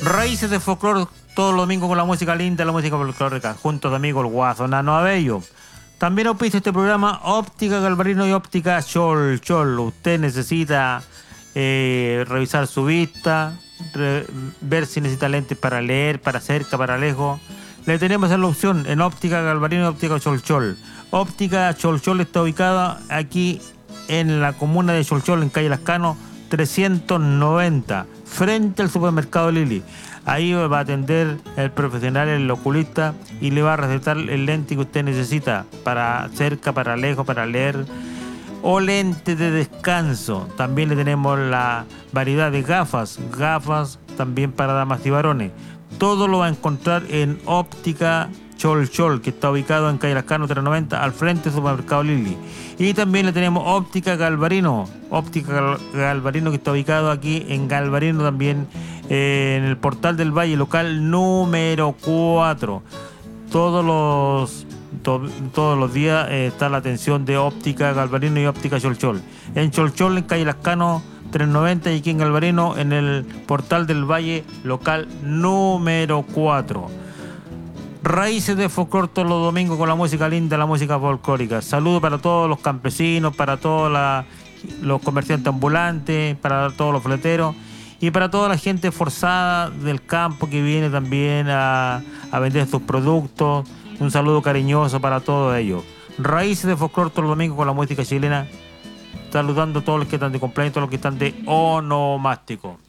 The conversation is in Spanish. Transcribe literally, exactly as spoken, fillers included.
Raíces de folclore todos los domingos con la música linda, la música folclórica, junto a amigo el Guaso Nano Abello. También auspicia este programa Óptica Galvarino y Óptica Chol Chol. Usted necesita eh, revisar su vista, re, ver si necesita lentes para leer, para cerca, para lejos. Le tenemos la opción en Óptica Galvarino y Óptica Chol Chol. Óptica Chol Chol está ubicada aquí en la comuna de Chol Chol, en calle Lascano trescientos noventa, frente al supermercado Lili. Ahí va a atender el profesional, el oculista, y le va a recetar el lente que usted necesita para cerca, para lejos, para leer, o lente de descanso. También le tenemos la variedad de gafas, gafas también para damas y varones. Todo lo va a encontrar en Óptica Chol Chol, que está ubicado en calle Lascano trescientos noventa, al frente del supermercado Lili. Y también le tenemos Óptica Galvarino, Óptica Galvarino, que está ubicado aquí en Galvarino también, eh, en el Portal del Valle, local número cuatro. Todos los to, todos los días eh, está la atención de Óptica Galvarino y Óptica Chol Chol. En Chol Chol, en calle Lascano trescientos noventa, y aquí en Galvarino en el Portal del Valle, local número cuatro. Raíces de folclore todos los domingos con la música linda, la música folclórica. Saludos para todos los campesinos, para todos la, los comerciantes ambulantes, para todos los fleteros y para toda la gente forzada del campo que viene también a, a vender sus productos. Un saludo cariñoso para todos ellos. Raíces de folclore todos los domingos con la música chilena. Saludando a todos los que están de cumpleaños, todos los que están de onomástico.